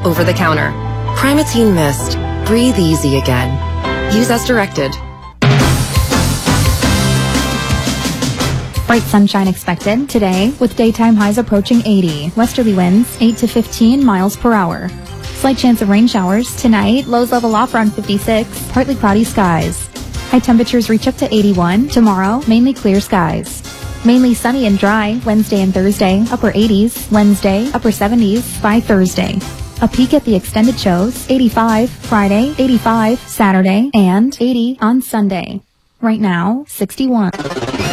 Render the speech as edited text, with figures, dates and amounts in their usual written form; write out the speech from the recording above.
over the counter. Primatene Mist. Breathe easy again. Use as directed. Bright sunshine expected today with daytime highs approaching 80. Westerly winds 8 to 15 miles per hour. Slight chance of rain showers tonight. Lows level off around 56. Partly cloudy skies. High temperatures reach up to 81. Tomorrow, mainly clear skies. Mainly sunny and dry Wednesday and Thursday. Upper 80s. Wednesday, upper 70s by Thursday. A peek at the extended shows. 85 Friday, 85 Saturday, and 80 on Sunday. Right now, 61.